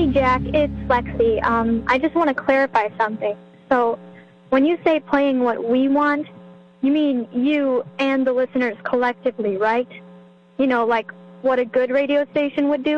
Jack, it's Lexi. I just want to clarify something. So, when you say playing what we want, you mean you and the listeners collectively, right? You know, like what a good radio station would do?